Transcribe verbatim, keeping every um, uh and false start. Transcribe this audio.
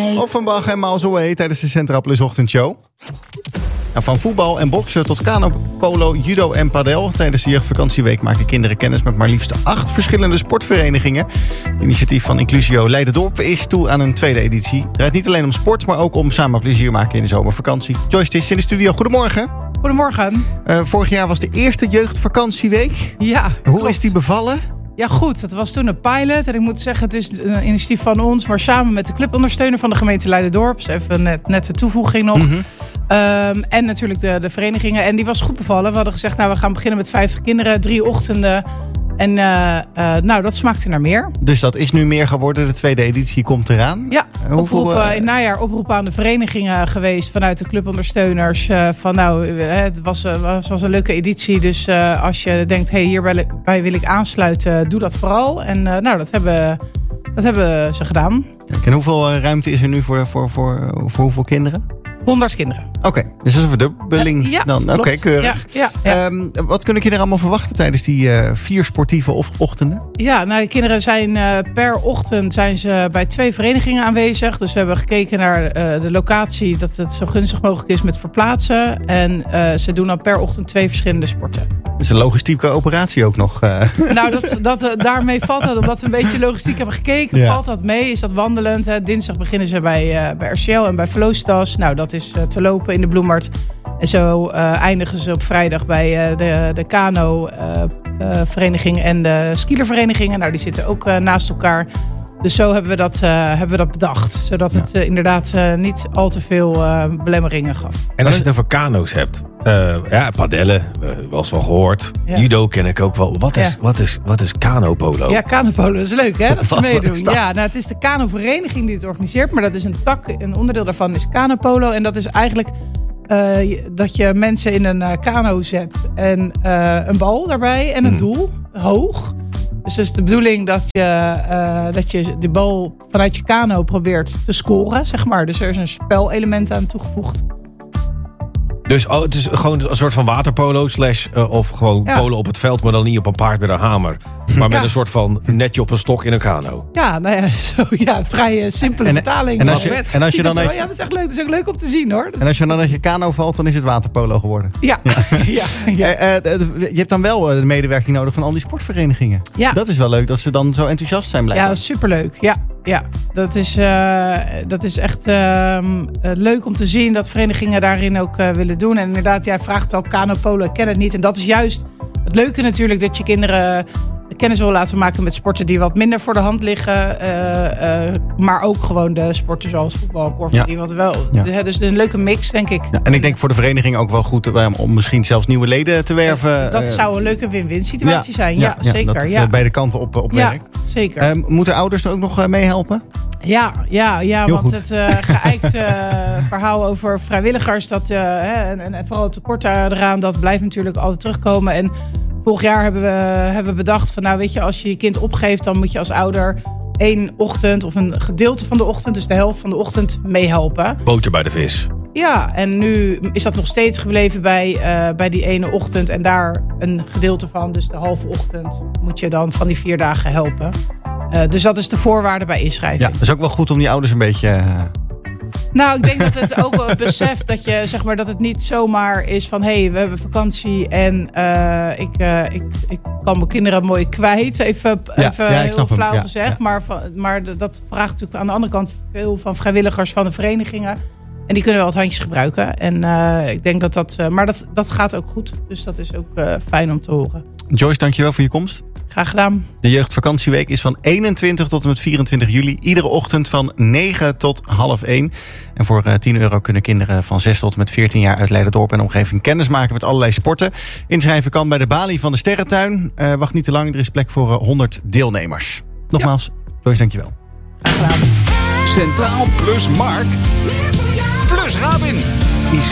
Offenbach en Miles Away tijdens de Centraal Plus ochtendshow. Nou, van voetbal en boksen tot kano, polo, judo en padel. Tijdens de jeugdvakantieweek maken kinderen kennis met maar liefst acht verschillende sportverenigingen. Het initiatief van Inclusio Leiderdorp is toe aan een tweede editie. Het draait niet alleen om sport, maar ook om samen plezier maken in de zomervakantie. Joyce Tis in de studio. Goedemorgen. Goedemorgen. Uh, vorig jaar was de eerste jeugdvakantieweek. Ja, Hoe klopt. is die bevallen? Ja, goed. Dat was toen een pilot. En ik moet zeggen, het is een initiatief van ons, maar samen met de clubondersteuner van de gemeente Leiderdorp. Dus even net, net de toevoeging nog. Mm-hmm. Um, en natuurlijk de, de verenigingen. En die was goed bevallen. We hadden gezegd, nou, we gaan beginnen met vijftig kinderen, drie ochtenden. En uh, uh, nou, dat smaakte naar meer. Dus dat is nu meer geworden. De tweede editie komt eraan. Ja, uh, hoeveel, oproep, uh, uh, in het najaar oproep aan de verenigingen geweest vanuit de clubondersteuners. Uh, van nou, uh, het was, uh, was, was een leuke editie. Dus uh, als je denkt, hey, hierbij wil ik aansluiten, doe dat vooral. En uh, nou, dat hebben, dat hebben ze gedaan. Kijk, en hoeveel uh, ruimte is er nu voor, voor, voor, voor hoeveel kinderen? honderd kinderen. Oké, okay, dus dat is een verdubbeling uh, ja, dan. Oké, okay, keurig. Ja, ja, ja. Um, wat kunnen kinderen allemaal verwachten tijdens die uh, vier sportieve of ochtenden? Ja, nou, de kinderen zijn uh, per ochtend zijn ze bij twee verenigingen aanwezig. Dus we hebben gekeken naar uh, de locatie, dat het zo gunstig mogelijk is met verplaatsen. En uh, ze doen dan per ochtend twee verschillende sporten. Dat is een logistieke operatie ook nog. Uh. Nou, dat, dat, uh, daarmee valt dat, omdat we een beetje logistiek hebben gekeken, ja. valt dat mee. Is dat wandelend? Hè? Dinsdag beginnen ze bij, uh, bij R C L en bij Velocitas. Nou, dat is uh, te lopen in de Bloemart. En zo uh, eindigen ze op vrijdag bij uh, de, de kano-vereniging uh, uh, en de skielerverenigingen. Nou, die zitten ook uh, naast elkaar. Dus zo hebben we dat, uh, hebben we dat bedacht. Zodat het uh, inderdaad uh, niet al te veel uh, belemmeringen gaf. En als je het over kano's hebt. Uh, ja, padellen, uh, wel eens van gehoord. Ja. Judo ken ik ook wel. Wat is, ja. wat is, wat is kanopolo? Ja, kanopolo is leuk hè, dat ze wat, meedoen. wat dat? Ja, nou, het is de kanovereniging die het organiseert. Maar dat is een tak, een onderdeel daarvan is kanopolo. En dat is eigenlijk uh, dat je mensen in een uh, kano zet. En uh, een bal daarbij en een mm. doel, hoog. Dus het is de bedoeling dat je, uh, dat je de bal vanuit je kano probeert te scoren, zeg maar. Dus er is een spelelement aan toegevoegd. Dus oh, het is gewoon een soort van waterpolo slash uh, of gewoon ja. polo op het veld, maar dan niet op een paard met een hamer. Maar met ja. een soort van netje op een stok in een kano. Ja, nou ja, zo, ja vrij uh, simpele en, vertaling. En als je, en als je dan even, ja, dat is echt leuk. Dat is ook leuk om te zien, hoor. En als je dan uit je kano valt, dan is het waterpolo geworden. Ja. ja. ja, ja. Uh, uh, je hebt dan wel de medewerking nodig van al die sportverenigingen. Ja. Dat is wel leuk dat ze dan zo enthousiast zijn blijven. Ja, dat is superleuk. Ja. Ja, dat is, uh, dat is echt uh, uh, leuk om te zien dat verenigingen daarin ook uh, willen doen. En inderdaad, jij vraagt ook kanopolo, ik ken het niet. En dat is juist het leuke natuurlijk, dat je kinderen kennis wil laten maken met sporten die wat minder voor de hand liggen. Uh, uh, maar ook gewoon de sporten zoals voetbal, korfbal, ja. wat wel. Ja. Dus een leuke mix, denk ik. Ja, en ik denk voor de vereniging ook wel goed uh, om misschien zelfs nieuwe leden te werven. Dat uh, zou een leuke win-win situatie ja, zijn. Ja, ja, ja zeker. Dat het ja. uh, beide kanten op, op ja, werkt. Zeker. Uh, moeten ouders er ook nog uh, meehelpen? Ja, ja, ja Heel want goed. het uh, geëikt uh, verhaal over vrijwilligers, dat, uh, hè, en, en vooral het tekort eraan, dat blijft natuurlijk altijd terugkomen. En vorig jaar hebben we, hebben we bedacht van, nou weet je, als je je kind opgeeft, dan moet je als ouder één ochtend of een gedeelte van de ochtend, dus de helft van de ochtend, meehelpen. Boter bij de vis. Ja, en nu is dat nog steeds gebleven bij, uh, bij die ene ochtend. En daar een gedeelte van, dus de halve ochtend, moet je dan van die vier dagen helpen. Uh, dus dat is de voorwaarde bij inschrijving. Ja, dat is ook wel goed om die ouders een beetje... Uh... Nou, ik denk dat het ook wel beseft dat je, zeg maar, dat het niet zomaar is van, hé, hey, we hebben vakantie en uh, ik, uh, ik, ik kan mijn kinderen mooi kwijt. Even, ja, even ja, heel flauw ja, gezegd. Ja. Maar, maar dat vraagt natuurlijk aan de andere kant veel van vrijwilligers van de verenigingen. En die kunnen wel wat handjes gebruiken. En uh, ik denk dat dat... Uh, maar dat, dat gaat ook goed. Dus dat is ook uh, fijn om te horen. Joyce, dankjewel voor je komst. Graag gedaan. De jeugdvakantieweek is van eenentwintig tot en met vierentwintig juli. Iedere ochtend van negen tot half één. En voor uh, tien euro kunnen kinderen van zes tot en met veertien jaar uit Leiderdorp en omgeving kennis maken met allerlei sporten. Inschrijven kan bij de balie van de Sterrentuin. Uh, wacht niet te lang, er is plek voor uh, honderd deelnemers. Nogmaals, ja. Joyce, dankjewel. Graag gedaan. Centraal Plus Mark. Plus Rabin.